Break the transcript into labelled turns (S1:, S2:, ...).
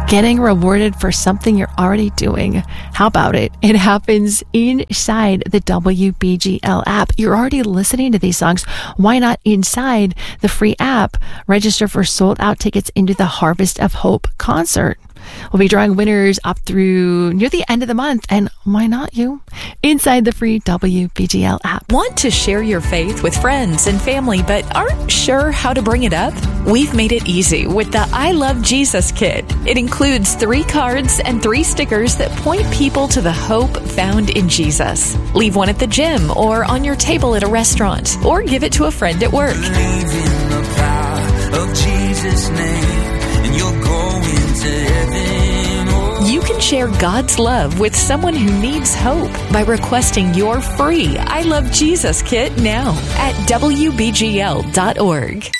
S1: getting rewarded for something you're already doing. How about it? It happens inside the WBGL app. You're already listening to these songs. Why not inside the free app? Register for sold out tickets into the Harvest of Hope concert. We'll be drawing winners up through near the end of the month, and why not you? Inside the free WBGL app.
S2: Want to share your faith with friends and family, but aren't sure how to bring it up? We've made it easy with the I Love Jesus kit. It includes 3 cards and 3 stickers that point people to the hope found in Jesus. Leave one at the gym or on your table at a restaurant, or give it to a friend at work.
S3: Believe in the power of Jesus' name, and you're going to heaven.
S2: You can share God's love with someone who needs hope by requesting your free I Love Jesus kit now at WBGL.org.